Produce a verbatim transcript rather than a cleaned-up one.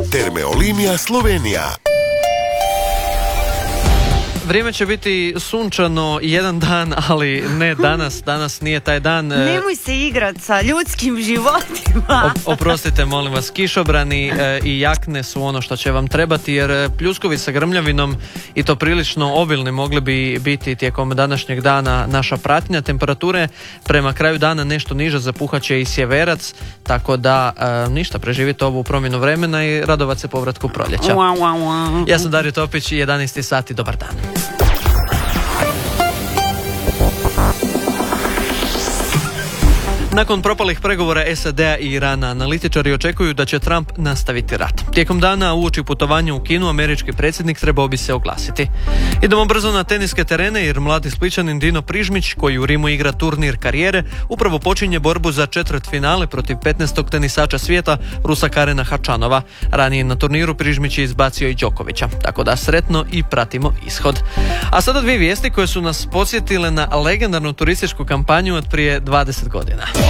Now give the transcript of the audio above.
Terme Slovenija. Vrijeme će biti sunčano jedan dan, ali ne danas. Danas nije taj dan. Nemoj se igrati sa ljudskim životima. O, oprostite, molim vas, kišobrani e, i jakne su ono što će vam trebati, jer pljuskovi sa grmljavinom i to prilično obilni mogli bi biti tijekom današnjeg dana naša pratnja. Temperature prema kraju dana nešto niže, zapuhaće i sjeverac, tako da e, ništa, preživite ovu promjenu vremena i radovat se povratku proljeća. Ja sam Dario Topić i jedanaest sati, dobar dan. Nakon propalih pregovora S A D-a i Irana, analitičari očekuju da će Trump nastaviti rat. Tijekom dana uoči putovanja u Kinu, američki predsjednik trebao bi se oglasiti. Idemo brzo na teniske terene, jer mladi Splićanin Dino Prižmić, koji u Rimu igra turnir karijere, upravo počinje borbu za četvrtfinale protiv petnaestog tenisača svijeta, Rusa Karena Hačanova. Ranije na turniru Prižmić je izbacio i Đokovića, tako da sretno i pratimo ishod. A sada dvije vijesti koje su nas podsjetile na legendarnu turističku kampanju od prije dvadeset godina.